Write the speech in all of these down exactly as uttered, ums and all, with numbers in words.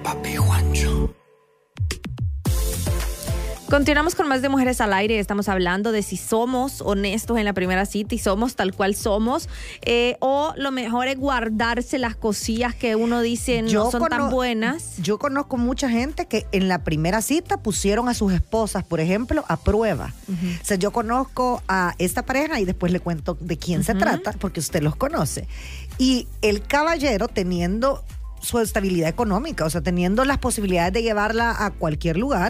Papi Juancho. Continuamos con más de Mujeres al Aire. Estamos hablando de si somos honestos en la primera cita y somos tal cual somos, eh, o lo mejor es guardarse las cosillas que uno dice no Yo son cono- tan buenas. Yo conozco mucha gente que en la primera cita pusieron a sus esposas, por ejemplo, a prueba. Uh-huh. O sea, yo conozco a esta pareja y después le cuento de quién uh-huh. se trata, porque usted los conoce. Y el caballero, teniendo su estabilidad económica, o sea, teniendo las posibilidades de llevarla a cualquier lugar,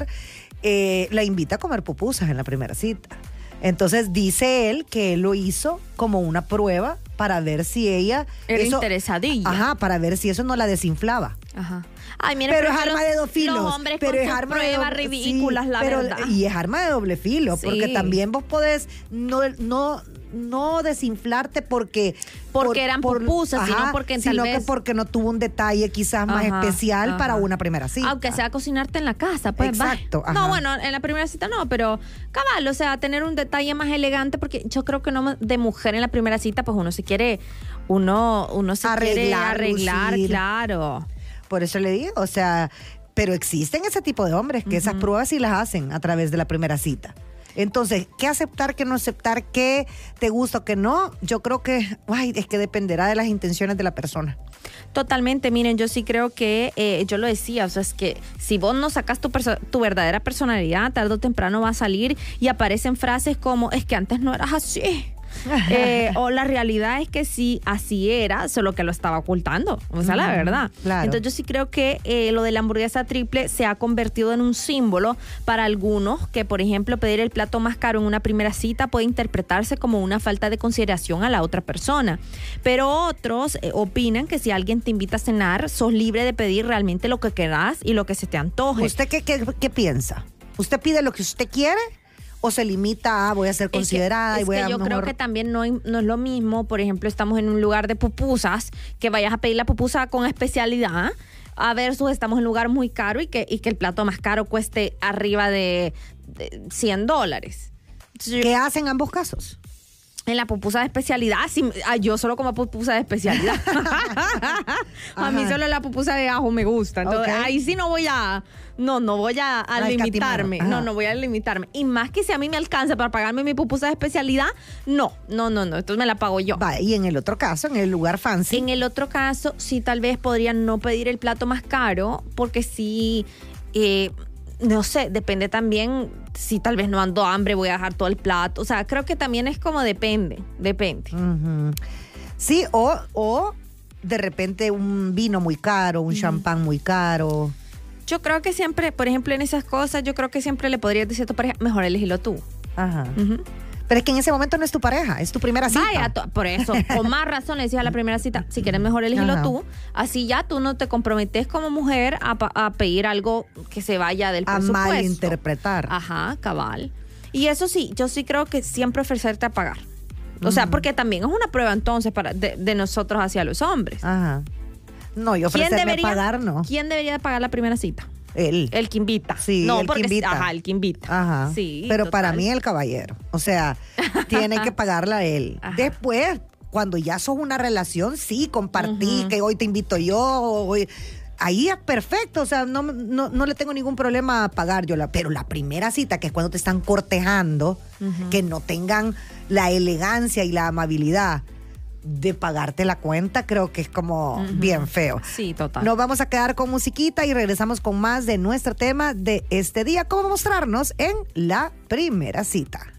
Eh, la invita a comer pupusas en la primera cita. Entonces dice él que él lo hizo como una prueba para ver si ella era eso, interesadilla. Ajá, para ver si eso no la desinflaba. Ajá. Ay, mire, pero, pero es arma los, de dos filos. Los hombres pero con es sus arma pruebas de doble, ridículas, sí, la pero, verdad. Y es arma de doble filo, Sí. porque también vos podés no, no, no desinflarte porque... Porque por, eran por, pupusas, ajá, sino porque sino tal vez... que porque no tuvo un detalle quizás más Ajá, especial ajá. para una primera cita. Aunque sea cocinarte en la casa, pues. Exacto. Va. No, bueno, en la primera cita no, pero cabal, o sea, tener un detalle más elegante, porque yo creo que no de mujer en la primera cita, pues uno se quiere, uno, uno se Arreglar, quiere arreglar, lucir. Claro. Por eso le digo, o sea, pero existen ese tipo de hombres que uh-huh. esas pruebas sí las hacen a través de la primera cita. Entonces, ¿qué aceptar, qué no aceptar, qué te gusta o qué no? Yo creo que, ay, es que dependerá de las intenciones de la persona. Totalmente, miren, yo sí creo que, eh, yo lo decía, o sea, es que si vos no sacas tu, perso- tu verdadera personalidad, tarde o temprano va a salir y aparecen frases como, es que antes no eras así. eh, o la realidad es que sí, así era, solo que lo estaba ocultando, o sea, mm, la verdad. Claro. Entonces yo sí creo que eh, lo de la hamburguesa triple se ha convertido en un símbolo para algunos, que por ejemplo pedir el plato más caro en una primera cita puede interpretarse como una falta de consideración a la otra persona, pero otros eh, opinan que si alguien te invita a cenar, sos libre de pedir realmente lo que querás y lo que se te antoje. ¿Usted qué, qué, qué piensa? ¿Usted pide lo que usted quiere? ¿O se limita a voy a ser considerada? Es que, y voy es que a yo mejor... creo que también no, no es lo mismo, por ejemplo, estamos en un lugar de pupusas, que vayas a pedir la pupusa con especialidad, a versus estamos en un lugar muy caro y que, y que el plato más caro cueste arriba de, de cien dólares. Entonces, ¿qué yo, hacen ambos casos? En la pupusa de especialidad, sí, yo solo como pupusa de especialidad. A mí solo la pupusa de ajo me gusta. Entonces, okay. Ahí sí no voy a, no, no voy a, a limitarme. No, no voy a limitarme. Y más que si a mí me alcanza para pagarme mi pupusa de especialidad, no, no, no, no. Entonces me la pago yo. Va, y en el otro caso, en el lugar fancy. En el otro caso, sí, tal vez podría no pedir el plato más caro, porque sí, eh, no sé, depende también. Si tal vez no ando hambre, voy a dejar todo el plato. O sea, creo que también es como depende, depende. Uh-huh. Sí, o, o de repente un vino muy caro, un uh-huh. champán muy caro. Yo creo que siempre, por ejemplo, en esas cosas, yo creo que siempre le podrías decir a tu pareja, mejor elegirlo tú. Ajá. Uh-huh. Pero es que en ese momento no es tu pareja, es tu primera cita. Vaya, to- por eso, con más razón le decías a la primera cita, si quieres mejor elegirlo Ajá. tú, así ya tú no te comprometes como mujer a, pa- a pedir algo que se vaya del a presupuesto. malinterpretar. Ajá, cabal. Y eso sí, yo sí creo que siempre ofrecerte a pagar. O sea, porque también es una prueba entonces para de, de nosotros hacia los hombres. Ajá. No, yo ofrecerme debería, pagar, no. ¿Quién debería de pagar la primera cita? Él. El que invita. Sí, no, el porque, que invita. Ajá, el que invita. Ajá. Sí, pero total. para mí el caballero. O sea, tiene que pagarla él. Ajá. Después, cuando ya sos una relación, sí, compartí, uh-huh. que hoy te invito yo, hoy... Ahí es perfecto, o sea, no, no, no le tengo ningún problema a pagar yo. La, pero la primera cita, que es cuando te están cortejando, uh-huh. que no tengan la elegancia y la amabilidad de pagarte la cuenta, creo que es como uh-huh. bien feo. Sí, total. Nos vamos a quedar con musiquita y regresamos con más de nuestro tema de este día, cómo mostrarnos en la primera cita.